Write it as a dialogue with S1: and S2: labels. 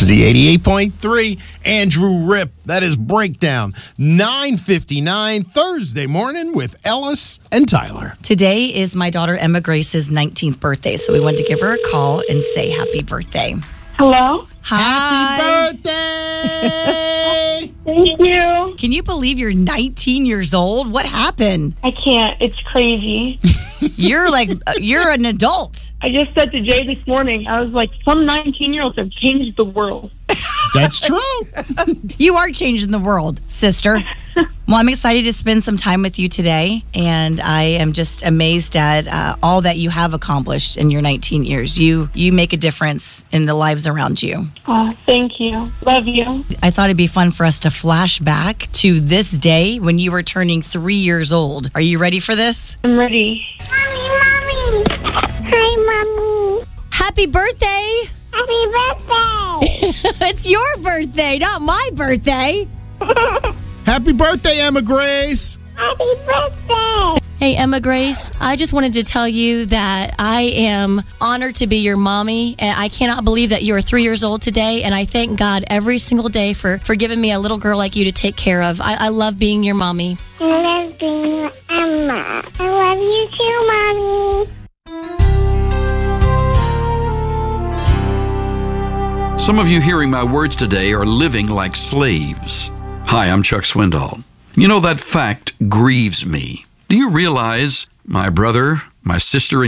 S1: Z88.3, Andrew Rip. That is Breakdown. 9:59 Thursday morning with Ellis and Tyler.
S2: Today is my daughter Emma Grace's 19th birthday, so we wanted to give her a call and say happy birthday.
S3: Hello?
S2: Hi.
S1: Happy birthday!
S3: Thank you.
S2: Can you believe you're 19 years old? What happened?
S3: I can't. It's crazy.
S2: You're an adult.
S3: I just said to Jay this morning, I was like, some 19-year-olds have changed the world.
S1: That's true.
S2: You are changing the world, sister. Well, I'm excited to spend some time with you today, and I am just amazed at all that you have accomplished in your 19 years. You make a difference in the lives around you.
S3: Thank you. Love you.
S2: I thought it'd be fun for us to flash back to this day when you were turning 3 years old. Are you ready for this?
S3: I'm ready.
S4: Mommy. Hi, Mommy.
S5: Happy birthday!
S4: Happy birthday.
S5: It's your birthday, not my birthday.
S1: Happy birthday, Emma Grace.
S4: Happy birthday.
S5: Hey, Emma Grace, I just wanted to tell you that I am honored to be your mommy, and I cannot believe that you are 3 years old today, and I thank God every single day for giving me a little girl like you to take care of. I love being your mommy.
S4: I love being Emma. I love you too, Mommy.
S6: Some of you hearing my words today are living like slaves. Hi, I'm Chuck Swindoll. You know, that fact grieves me. Do you realize my brother, my sister,